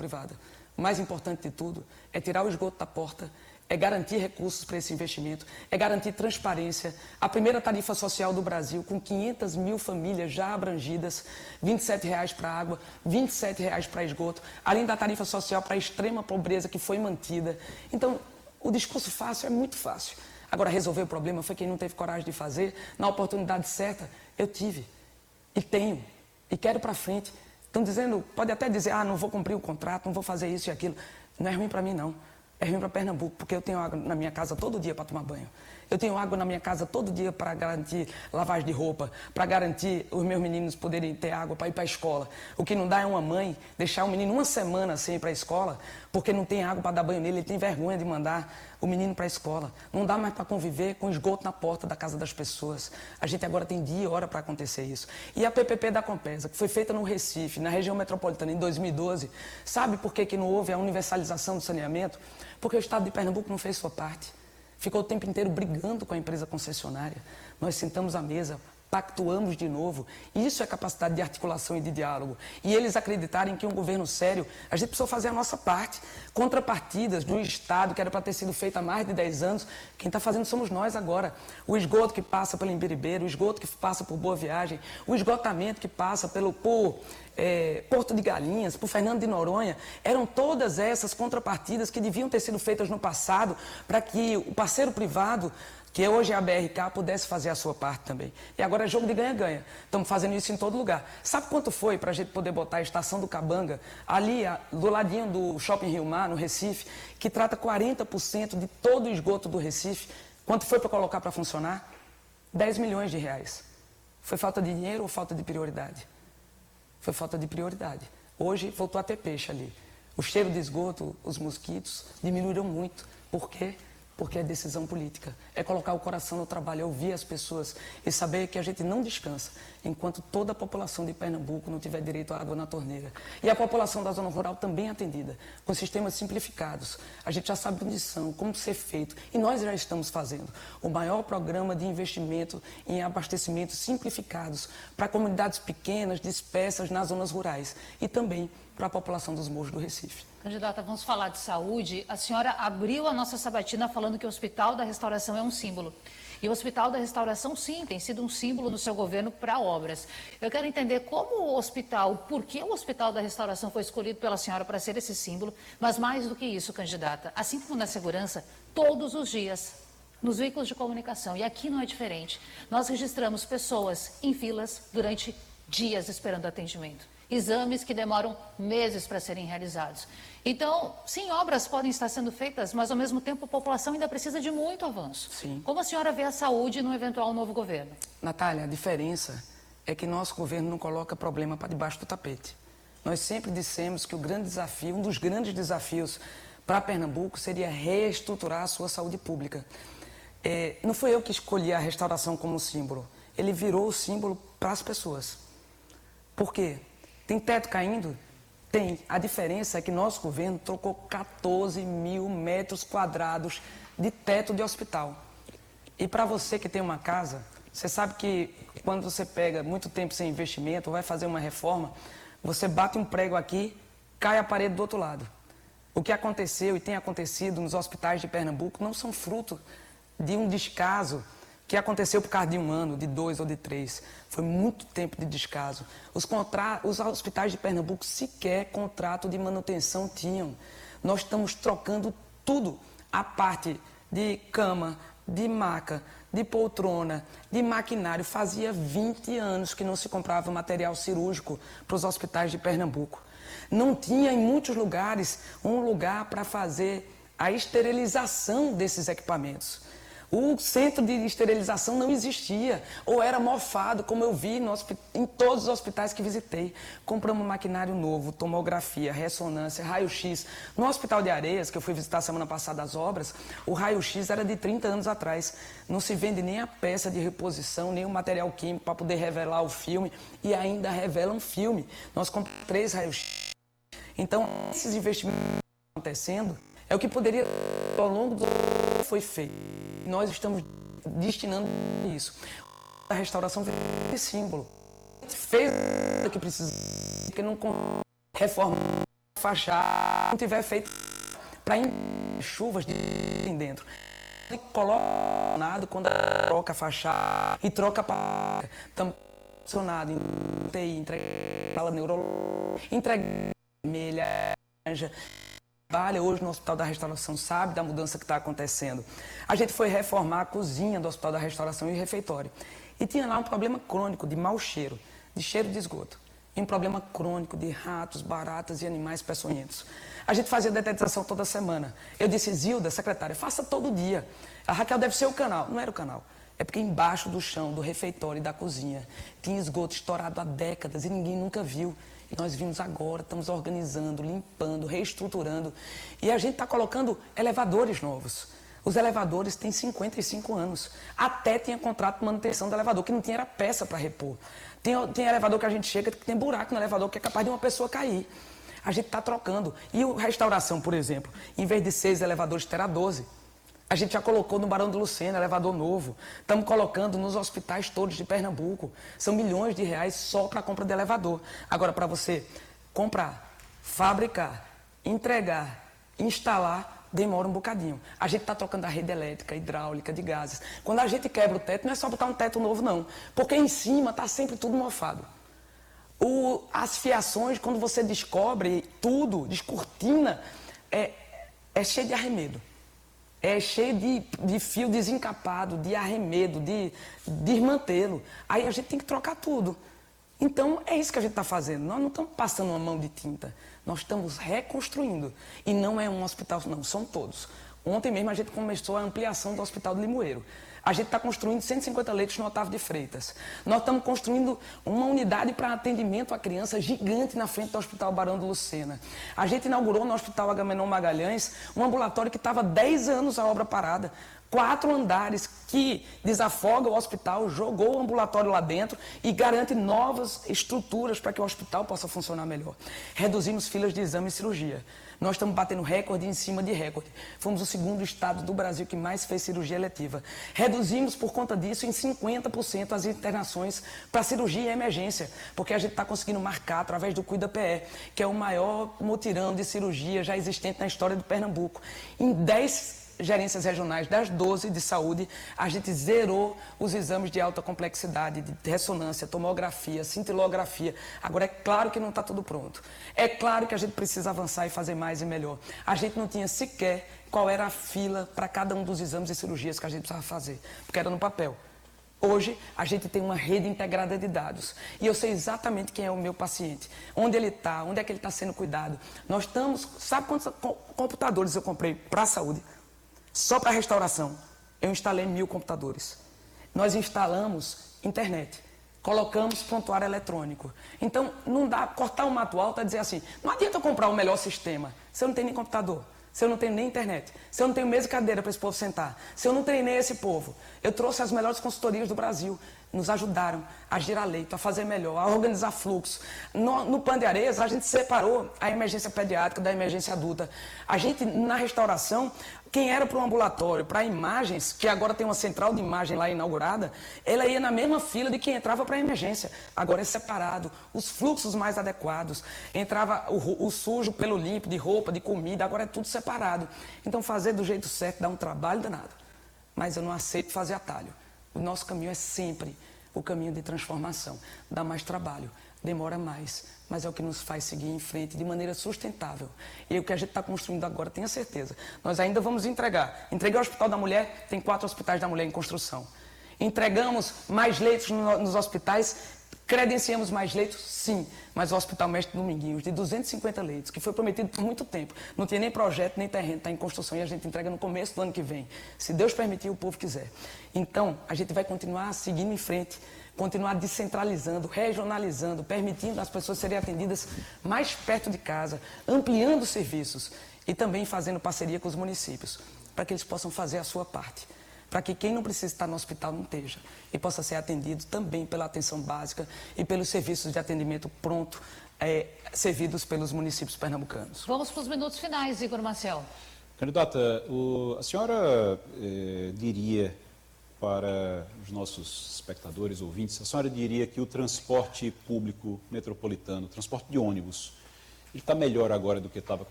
privada. O mais importante de tudo é tirar o esgoto da porta, é garantir recursos para esse investimento, é garantir transparência. A primeira tarifa social do Brasil, com 500 mil famílias já abrangidas, R$ 27,00 para água, R$ 27,00 para esgoto, além da tarifa social para a extrema pobreza que foi mantida. Então, o discurso fácil é muito fácil. Agora, resolver o problema foi quem não teve coragem de fazer. Na oportunidade certa, eu tive. E tenho. E quero para frente. Estão dizendo, pode até dizer, não vou cumprir o contrato, não vou fazer isso e aquilo. Não é ruim para mim, não. É ruim para Pernambuco, porque eu tenho água na minha casa todo dia para tomar banho. Eu tenho água na minha casa todo dia para garantir lavagem de roupa, para garantir os meus meninos poderem ter água para ir para a escola. O que não dá é uma mãe deixar o menino uma semana sem ir para a escola, porque não tem água para dar banho nele, ele tem vergonha de mandar o menino para a escola. Não dá mais para conviver com esgoto na porta da casa das pessoas. A gente agora tem dia e hora para acontecer isso. E a PPP da Compesa, que foi feita no Recife, na região metropolitana, em 2012, sabe por que não houve a universalização do saneamento? Porque o Estado de Pernambuco não fez sua parte. Ficou o tempo inteiro brigando com a empresa concessionária. Nós sentamos à mesa, pactuamos de novo. Isso é capacidade de articulação e de diálogo. E eles acreditarem que um governo sério, a gente precisou fazer a nossa parte. Contrapartidas do Estado, que era para ter sido feita há mais de 10 anos, quem está fazendo somos nós agora. O esgoto que passa pelo Imbiribeira, o esgoto que passa por Boa Viagem, o esgotamento que passa por Porto de Galinhas, por Fernando de Noronha, eram todas essas contrapartidas que deviam ter sido feitas no passado para que o parceiro privado, que hoje é a BRK, pudesse fazer a sua parte também. E agora é jogo de ganha-ganha. Estamos fazendo isso em todo lugar. Sabe quanto foi para a gente poder botar a Estação do Cabanga, ali do ladinho do Shopping Rio Mar, no Recife, que trata 40% de todo o esgoto do Recife? Quanto foi para colocar para funcionar? R$ 10 milhões. Foi falta de dinheiro ou falta de prioridade? Foi falta de prioridade. Hoje voltou a ter peixe ali. O cheiro de esgoto, os mosquitos diminuíram muito. Por quê? Porque é decisão política. É colocar o coração no trabalho, é ouvir as pessoas e saber que a gente não descansa enquanto toda a população de Pernambuco não tiver direito à água na torneira. E a população da zona rural também atendida, com sistemas simplificados. A gente já sabe onde são, como ser feito. E nós já estamos fazendo o maior programa de investimento em abastecimentos simplificados para comunidades pequenas, dispersas nas zonas rurais. E também para a população dos morros do Recife. Candidata, vamos falar de saúde. A senhora abriu a nossa sabatina falando que o Hospital da Restauração é um símbolo. E o Hospital da Restauração, sim, tem sido um símbolo no seu governo para obras. Eu quero entender como o hospital, por que o Hospital da Restauração foi escolhido pela senhora para ser esse símbolo, mas mais do que isso, candidata, assim como na segurança, todos os dias, nos veículos de comunicação, e aqui não é diferente, nós registramos pessoas em filas durante dias esperando atendimento. Exames que demoram meses para serem realizados. Então, sim, obras podem estar sendo feitas, mas ao mesmo tempo a população ainda precisa de muito avanço. Sim. Como a senhora vê a saúde no eventual novo governo? Natália, a diferença é que nosso governo não coloca problema para debaixo do tapete. Nós sempre dissemos que o grande desafio, um dos grandes desafios para Pernambuco seria reestruturar a sua saúde pública. Não foi eu que escolhi a restauração como símbolo. Ele virou o símbolo para as pessoas. Por quê? Tem teto caindo? Tem. A diferença é que nosso governo trocou 14 mil metros quadrados de teto de hospital. E para você que tem uma casa, você sabe que quando você pega muito tempo sem investimento, vai fazer uma reforma, você bate um prego aqui, cai a parede do outro lado. O que aconteceu e tem acontecido nos hospitais de Pernambuco não são fruto de um descaso que aconteceu por causa de 1 ano, de 2 ou de 3. Foi muito tempo de descaso. Os hospitais de Pernambuco sequer contrato de manutenção tinham. Nós estamos trocando tudo. A parte de cama, de maca, de poltrona, de maquinário. Fazia 20 anos que não se comprava material cirúrgico para os hospitais de Pernambuco. Não tinha em muitos lugares um lugar para fazer a esterilização desses equipamentos. O centro de esterilização não existia, ou era mofado, como eu vi em todos os hospitais que visitei. Compramos maquinário novo, tomografia, ressonância, raio-x. No Hospital de Areias, que eu fui visitar semana passada as obras, o raio-x era de 30 anos atrás. Não se vende nem a peça de reposição, nem o material químico para poder revelar o filme, e ainda revelam filme. Nós compramos 3 raio-x. Então, esses investimentos que estão acontecendo é o que poderia, ao longo do ano, foi feito. Nós estamos destinando isso. A restauração é símbolo. Fez o que precisa, porque não reforma fachada, não tiver feito para chuvas de dentro. Ele coloca nada quando troca a fachada e troca para estamos funcionado em TI, entrega sala neurológica, entrega vermelha, laranja. Trabalha hoje no Hospital da Restauração, sabe da mudança que está acontecendo. A gente foi reformar a cozinha do Hospital da Restauração e o refeitório. E tinha lá um problema crônico de mau cheiro, de cheiro de esgoto. E um problema crônico de ratos, baratas e animais peçonhentos. A gente fazia detetização toda semana. Eu disse, Zilda, secretária, faça todo dia. A Raquel deve ser o canal. Não era o canal. É porque embaixo do chão, do refeitório e da cozinha, tinha esgoto estourado há décadas e ninguém nunca viu. E nós vimos agora, estamos organizando, limpando, reestruturando. E a gente está colocando elevadores novos. Os elevadores têm 55 anos. Até tinha contrato de manutenção do elevador, que não tinha era peça para repor. Tem elevador que a gente chega, que tem buraco no elevador, que é capaz de uma pessoa cair. A gente está trocando. E a restauração, por exemplo, em vez de 6 elevadores, terá 12. A gente já colocou no Barão do Lucena, elevador novo. Estamos colocando nos hospitais todos de Pernambuco. São milhões de reais só para a compra de elevador. Agora, para você comprar, fabricar, entregar, instalar, demora um bocadinho. A gente está trocando a rede elétrica, hidráulica, de gases. Quando a gente quebra o teto, não é só botar um teto novo, não. Porque em cima está sempre tudo mofado. As fiações, quando você descobre tudo, descortina, é cheio de arremedo. É cheio de fio desencapado, de arremedo, de desmantelo. Aí a gente tem que trocar tudo. Então, é isso que a gente está fazendo. Nós não estamos passando uma mão de tinta. Nós estamos reconstruindo. E não é um hospital, não, são todos. Ontem mesmo a gente começou a ampliação do Hospital de Limoeiro. A gente está construindo 150 leitos no Otávio de Freitas. Nós estamos construindo uma unidade para atendimento à criança gigante na frente do Hospital Barão do Lucena. A gente inaugurou no Hospital Agamenon Magalhães um ambulatório que estava 10 anos a obra parada. 4 andares que desafoga o hospital, jogou o ambulatório lá dentro e garante novas estruturas para que o hospital possa funcionar melhor. Reduzimos filas de exame e cirurgia. Nós estamos batendo recorde em cima de recorde. Fomos o 2º estado do Brasil que mais fez cirurgia eletiva. Reduzimos, por conta disso, em 50% as internações para cirurgia e emergência, porque a gente está conseguindo marcar através do Cuida-PE, que é o maior mutirão de cirurgia já existente na história do Pernambuco. Em 10 gerências regionais das 12 de saúde, a gente zerou os exames de alta complexidade, de ressonância, tomografia, cintilografia. Agora, é claro que não está tudo pronto. É claro que a gente precisa avançar e fazer mais e melhor. A gente não tinha sequer qual era a fila para cada um dos exames e cirurgias que a gente precisava fazer, porque era no papel. Hoje, a gente tem uma rede integrada de dados e eu sei exatamente quem é o meu paciente, onde ele está, onde é que ele está sendo cuidado. Nós estamos... Sabe quantos computadores eu comprei para a saúde? Só para a restauração, eu instalei 1000 computadores. Nós instalamos internet, colocamos prontuário eletrônico. Então, não dá cortar o mato alto e dizer assim, não adianta eu comprar o melhor sistema, se eu não tenho nem computador, se eu não tenho nem internet, se eu não tenho mesa e cadeira para esse povo sentar, se eu não treinei esse povo. Eu trouxe as melhores consultorias do Brasil, nos ajudaram a girar leito, a fazer melhor, a organizar fluxo. No Pan de Areias, a gente separou a emergência pediátrica da emergência adulta. A gente, na restauração, quem era para o ambulatório, para imagens, que agora tem uma central de imagem lá inaugurada, ela ia na mesma fila de quem entrava para a emergência. Agora é separado, os fluxos mais adequados. Entrava o sujo pelo limpo, de roupa, de comida, agora é tudo separado. Então fazer do jeito certo dá um trabalho danado. Mas eu não aceito fazer atalho. O nosso caminho é sempre o caminho de transformação. Dá mais trabalho, demora mais, mas é o que nos faz seguir em frente de maneira sustentável. E o que a gente está construindo agora, tenha certeza. Nós ainda vamos entregar. Entreguei o Hospital da Mulher, tem 4 hospitais da mulher em construção. Entregamos mais leitos nos hospitais, credenciamos mais leitos, sim, mas o Hospital Mestre Dominguinhos, de 250 leitos, que foi prometido por muito tempo, não tinha nem projeto, nem terreno, está em construção e a gente entrega no começo do ano que vem, se Deus permitir, o povo quiser. Então, a gente vai continuar seguindo em frente, continuar descentralizando, regionalizando, permitindo as pessoas serem atendidas mais perto de casa, ampliando os serviços e também fazendo parceria com os municípios, para que eles possam fazer a sua parte. Para que quem não precisa estar no hospital não esteja e possa ser atendido também pela atenção básica e pelos serviços de atendimento pronto servidos pelos municípios pernambucanos. Vamos para os minutos finais, Igor Marcel. Candidata, a senhora diria para os nossos espectadores, ouvintes, a senhora diria que o transporte público metropolitano, o transporte de ônibus, Ele está melhor agora do que estava